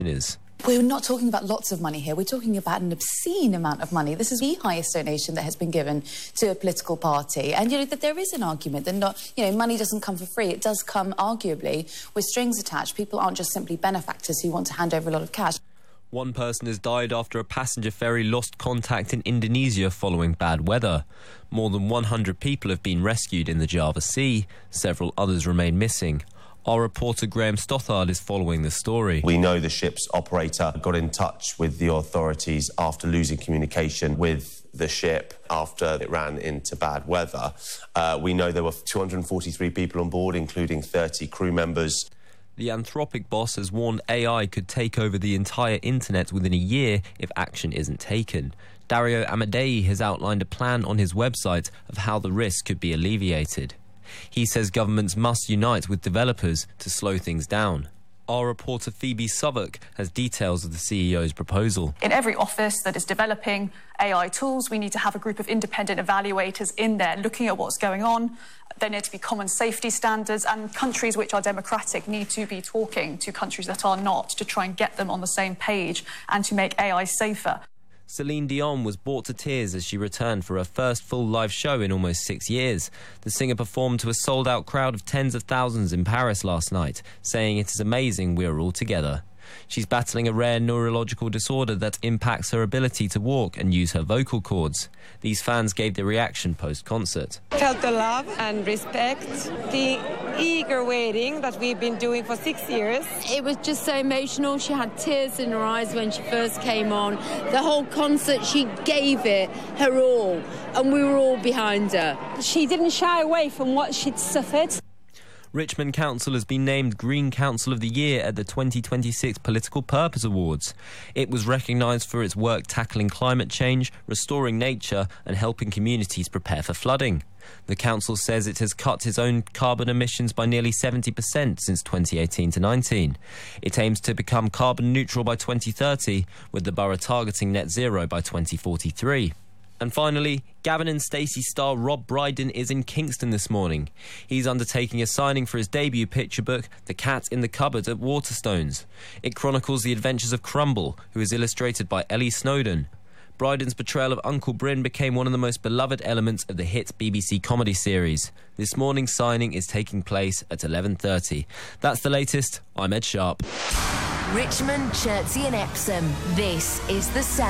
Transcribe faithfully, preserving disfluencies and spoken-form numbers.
is. We're not talking about lots of money here. We're talking about an obscene amount of money. This is the highest donation that has been given to a political party. And, you know, that there is an argument that not, you know, money doesn't come for free. It does come, arguably, with strings attached. People aren't just simply benefactors who want to hand over a lot of cash. One person has died after a passenger ferry lost contact in Indonesia following bad weather. More than one hundred people have been rescued in the Java Sea. Several others remain missing. Our reporter Graham Stothard is following the story. We know the ship's operator got in touch with the authorities after losing communication with the ship after it ran into bad weather. Uh, we know there were two hundred forty-three people on board, including thirty crew members. The Anthropic boss has warned A I could take over the entire internet within a year if action isn't taken. Dario Amadei has outlined a plan on his website of how the risk could be alleviated. He says governments must unite with developers to slow things down. Our reporter Phoebe Southwark has details of the C E O's proposal. In every office that is developing A I tools, we need to have a group of independent evaluators in there looking at what's going on. There need to be common safety standards, and countries which are democratic need to be talking to countries that are not to try and get them on the same page and to make A I safer. Celine Dion was brought to tears as she returned for her first full live show in almost six years. The singer performed to a sold-out crowd of tens of thousands in Paris last night, saying it is amazing we're all together. She's battling a rare neurological disorder that impacts her ability to walk and use her vocal cords. These fans gave their reaction post-concert. Felt the love and respect, the eager waiting that we've been doing for six years. It was just so emotional. She had tears in her eyes when she first came on. The whole concert, she gave it her all, and we were all behind her. She didn't shy away from what she'd suffered. Richmond Council has been named Green Council of the Year at the twenty twenty-six Political Purpose Awards. It was recognised for its work tackling climate change, restoring nature and helping communities prepare for flooding. The council says it has cut its own carbon emissions by nearly seventy percent since twenty eighteen to nineteen. It aims to become carbon neutral by twenty thirty, with the borough targeting net zero by twenty forty-three. And finally, Gavin and Stacey star Rob Brydon is in Kingston this morning. He's undertaking a signing for his debut picture book, The Cat in the Cupboard at Waterstones. It chronicles the adventures of Crumble, who is illustrated by Ellie Snowden. Brydon's portrayal of Uncle Bryn became one of the most beloved elements of the hit B B C comedy series. This morning's signing is taking place at eleven thirty. That's the latest. I'm Ed Sharp. Richmond, Chertsey and Epsom. This is The Sound.